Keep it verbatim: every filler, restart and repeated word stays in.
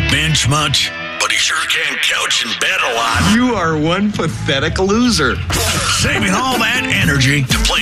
bench much, but he sure can couch in bed a lot. You are one pathetic loser. Saving all that energy to play